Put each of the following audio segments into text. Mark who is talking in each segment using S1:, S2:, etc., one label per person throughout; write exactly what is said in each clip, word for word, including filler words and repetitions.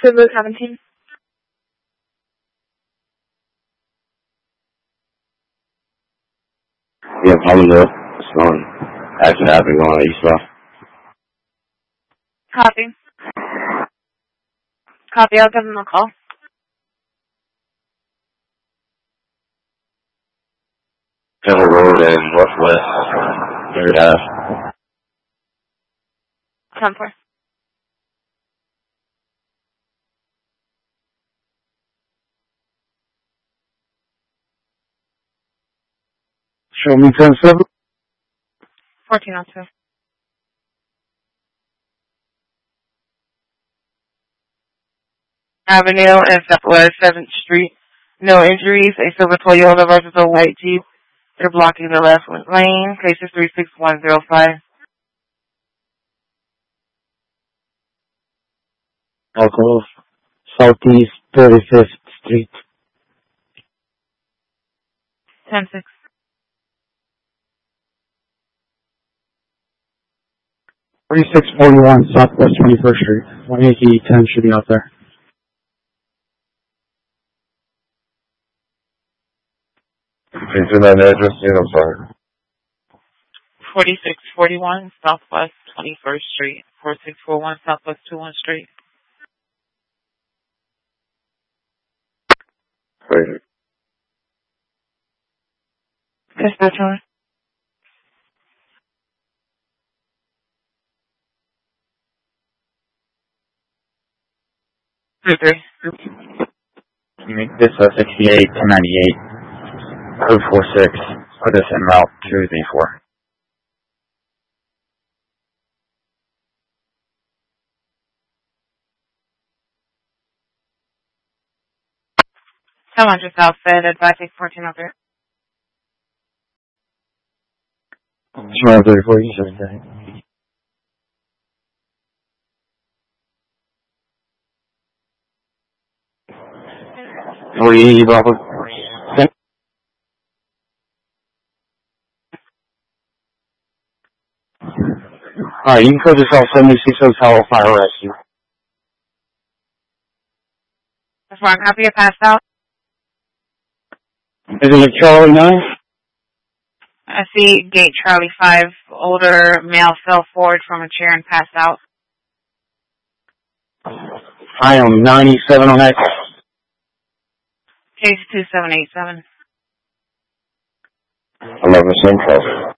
S1: Zulu seventeen.
S2: Yeah, I'm good. It's going. Actually, I've been going eastbound.
S1: Copy. Copy, I'll give them a call.
S2: Taylor Road and Northwest, third half.
S1: ten four.
S3: Show me ten seven.
S1: fourteen oh two.
S4: Avenue and Southwest seventh Street. No injuries. A silver Toyota versus a white Jeep. They're blocking the left lane. Case is three six one zero five.
S3: Alcohol. Southeast thirty-fifth Street.
S1: ten six.
S3: thirty-six forty-one Southwest twenty-first Street. one eighty ten should be out there.
S2: Can you that address? Yeah, I'm sorry.
S4: forty-six forty-one Southwest twenty-first Street. forty-six forty-one Southwest twenty-first Street.
S2: Wait.
S4: Dispatcher. Three three.
S5: Make this a sixty-eight to ninety-eight. Code four six. Put us en route to the four.
S1: Someone just outfit advising fourteen oh three.
S3: Tomorrow thirty-four, you said that.
S2: forty, Bravo.
S3: Alright, you can code yourself seventy-six Hotel Fire Rescue.
S1: That's wrong. Copy, you passed out.
S3: Is it a Charlie nine?
S1: I see gate Charlie five. Older male fell forward from a chair and passed out.
S3: I am ninety-seven on that.
S1: Case two seven eight seven.
S2: eleven Central.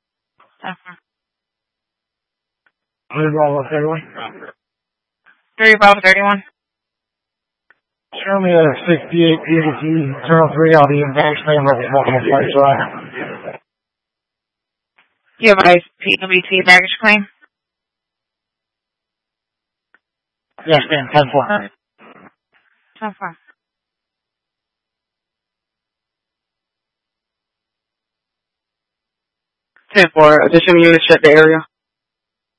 S3: three Bravo thirty-one.
S1: three Bravo thirty-one.
S3: Show me a sixty-eight P V T, zero three out of the advanced name of the multiple flight drive.
S1: Do you have a P W T baggage claim?
S3: Yes, ma'am, ten four.
S1: ten four.
S4: ten four. Additional units check the area.